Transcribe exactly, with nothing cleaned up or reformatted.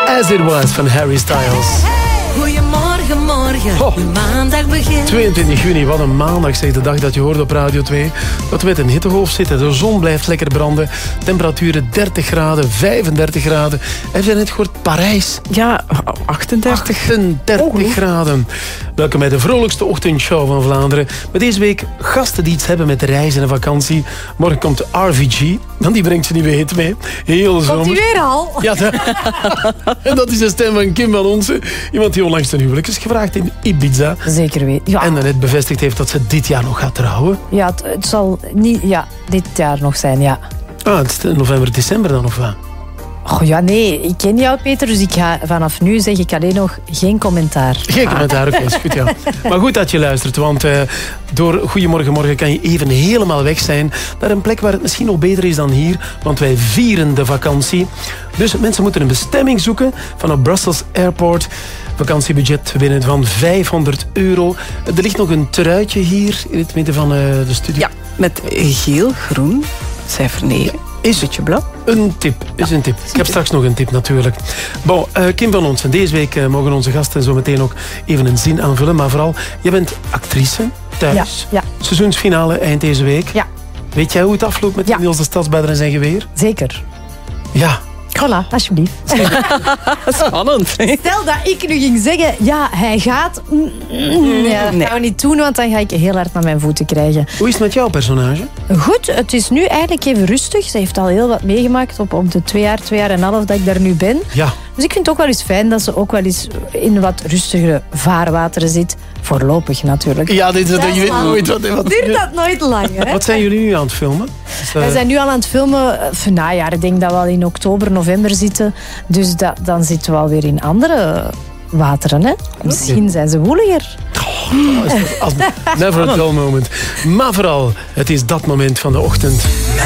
As It Was van Harry Styles. Goedemorgen, morgen. Oh. De maandag begint. tweeëntwintig juni, wat een maandag, zeg, de dag dat je hoort op Radio twee. Dat we met een hittegolf zitten. De zon blijft lekker branden. Temperaturen dertig graden, vijfendertig graden. Heb je net gehoord? Parijs. Ja, achtendertig. achtendertig graden. Welkom bij de vrolijkste ochtendshow van Vlaanderen. Met deze week gasten die iets hebben met reizen en vakantie. Morgen komt R V G. Dan die brengt je niet weet mee. Heel zomer. Komt hij weer al? Ja, dat... en dat is de stem van Kim van Onsen. Iemand die onlangs ten huwelijk is gevraagd in Ibiza. Zeker weten. Ja. En dan net bevestigd heeft dat ze dit jaar nog gaat trouwen. Ja, het, het zal niet, ja, dit jaar nog zijn, ja. Ah, het is november, december dan of wat? Oh ja, nee, ik ken jou, Peter, dus ik ga vanaf nu zeg ik alleen nog geen commentaar. Geen commentaar, oké, is goed, ja. Maar goed dat je luistert, want uh, door Goedemorgen Morgen kan je even helemaal weg zijn naar een plek waar het misschien nog beter is dan hier, want wij vieren de vakantie. Dus mensen moeten een bestemming zoeken vanaf Brussels Airport. Vakantiebudget binnen van vijfhonderd euro. Er ligt nog een truitje hier in het midden van uh, de studio. Ja, met geel, groen, cijfer negen. Is beetje blauw. Een tip, is een tip. Ik heb straks nog een tip natuurlijk. Bon, uh, Kim van Onsen, deze week uh, mogen onze gasten zo meteen ook even een zin aanvullen. Maar vooral, je bent actrice thuis. Ja, ja. Seizoensfinale eind deze week. Ja. Weet jij hoe het afloopt met Ja. Niels de Stadsbader en zijn geweer? Zeker. Ja. Voilà, alsjeblieft. Spannend. Hè? Stel dat ik nu ging zeggen, ja, hij gaat. Mm, mm, ja, dat Nee. gaan we niet doen, want dan ga ik heel hard naar mijn voeten krijgen. Hoe is het met jouw personage? Goed, het is nu eigenlijk even rustig. Ze heeft al heel wat meegemaakt op, op de twee jaar, twee jaar en een half dat ik daar nu ben. Ja. Dus ik vind het ook wel eens fijn dat ze ook wel eens in wat rustigere vaarwateren zit. Voorlopig natuurlijk. Ja, dit, Dat je is weet lang. nooit wat... wat Duurt dat nooit lang, hè? Wat zijn jullie nu aan het filmen? Dus, uh, Wij zijn nu al aan het filmen. Uh, najaar, ik denk dat we al in oktober, november zitten. Dus dat, dan zitten we alweer in andere wateren. Hè? Misschien zijn ze woeliger. Oh, is dat- als- never a dull moment. Maar vooral, het is dat moment van de ochtend.